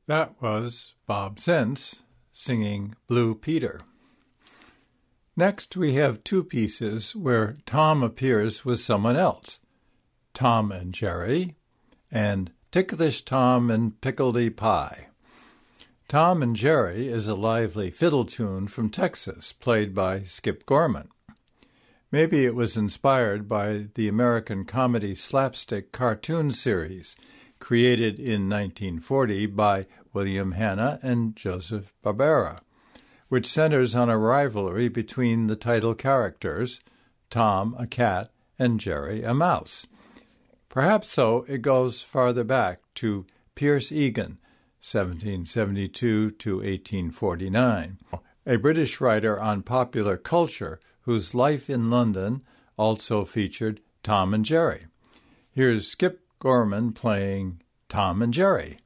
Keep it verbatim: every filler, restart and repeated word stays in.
That was Bob Sense singing Blue Peter. Next, we have two pieces where Tom appears with someone else, Tom and Jerry, and Ticklish Tom and Pickledy Pie. Tom and Jerry is a lively fiddle tune from Texas, played by Skip Gorman. Maybe it was inspired by the American comedy slapstick cartoon series created in nineteen forty by William Hanna and Joseph Barbera, which centers on a rivalry between the title characters, Tom, a cat, and Jerry, a mouse. Perhaps so it goes farther back to Pierce Egan, seventeen seventy-two to eighteen forty-nine, a British writer on popular culture whose life in London also featured Tom and Jerry. Here's Skip Gorman playing Tom and Jerry.